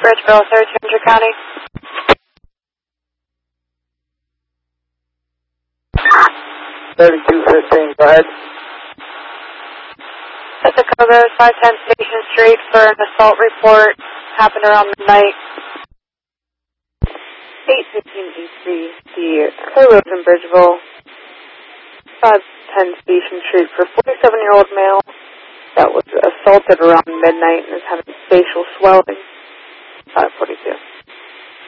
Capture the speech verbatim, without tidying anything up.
Bridgeville, thirty-two hundred County. thirty-two fifteen, go ahead. Pacifica, five ten Station Street for an assault report. Happened around midnight. eight fifteen E three, the Clay Road in Bridgeville. five ten Station Street for forty-seven-year-old male that was assaulted around midnight and is having facial swelling. five forty-two.